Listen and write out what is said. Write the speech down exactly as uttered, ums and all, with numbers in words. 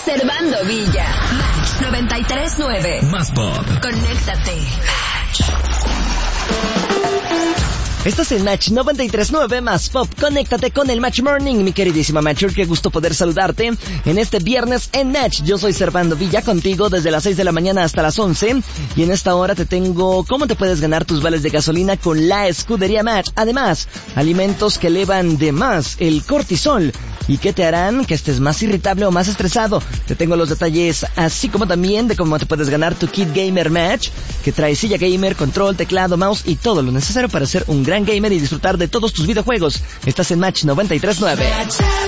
Servando Villa. Match noventa y tres nueve. Más pop. Conéctate. Estás en Match noventa y tres nueve más pop. Conéctate con el Match Morning, mi queridísima Matcher. Qué gusto poder saludarte en este viernes en Match. Yo soy Servando Villa, contigo desde las seis de la mañana hasta las once. Y en esta hora te tengo cómo te puedes ganar tus vales de gasolina con la Escudería Match. Además, alimentos que elevan de más el cortisol y que te harán que estés más irritable o más estresado. Te tengo los detalles, así como también de cómo te puedes ganar tu Kit Gamer Match, que trae silla gamer, control, teclado, mouse y todo lo necesario para ser un gran gamer y disfrutar de todos tus videojuegos. Estás en Match noventa y tres nueve.